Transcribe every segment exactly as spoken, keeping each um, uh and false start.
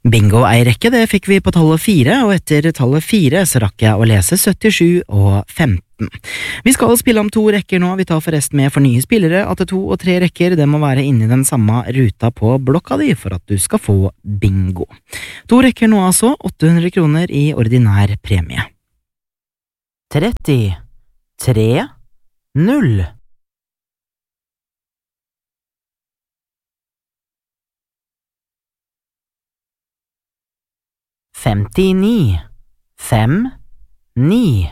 Bingo ei rekke, det fikk vi på tallet fire, og etter tallet fire så rakk jeg å lese syttisju og femten. Vi skal spille om to rekker nå, vi tar forresten med for nye spillere at to og tre rekker det må være inni den samme ruta på blokka di for at du skal få bingo. To rekker nå altså, åtte hundre kroner i ordinær premie. tretti, tre, null. femtini, fem, ni.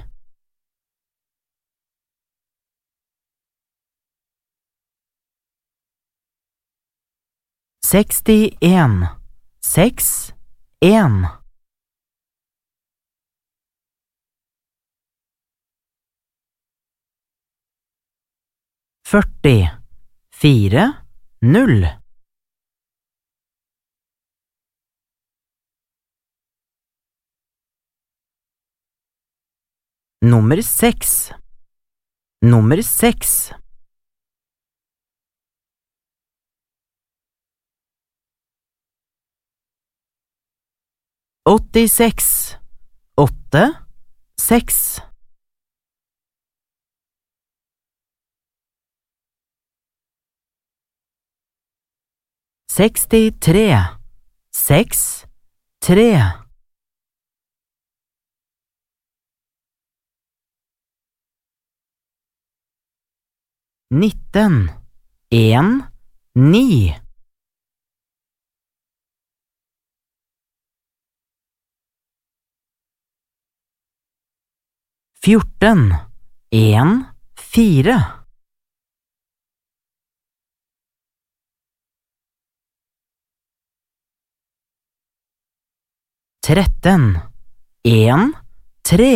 sekstien, seks, en. førti, fire, null. Nummer seks. Nummer seks. åttiseks, åtte, seks. sekstitre, seks, tre. nitten, en, ni. fjorten, en, fire. tretten, en, tre.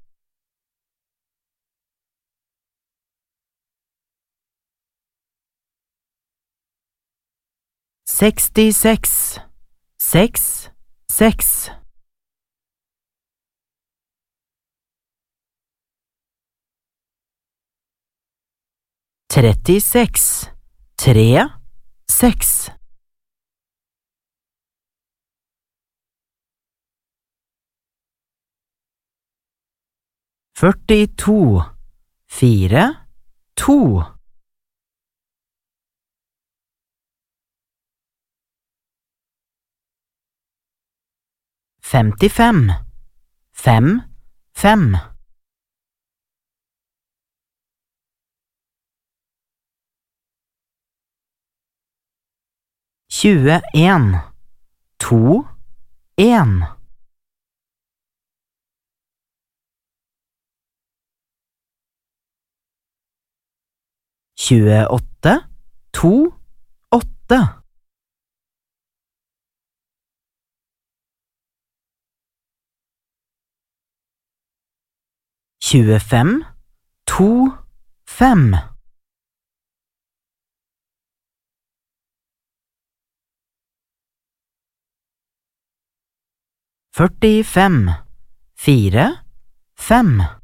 sekstiseks, seks, seks. trettiseks, tre, seks. førtito, fire, to. femtifem, fem, fem. tjueen, to, en. tjueåtte, to, åtte. tjuefem, to, fem. førtifem, fire, fem.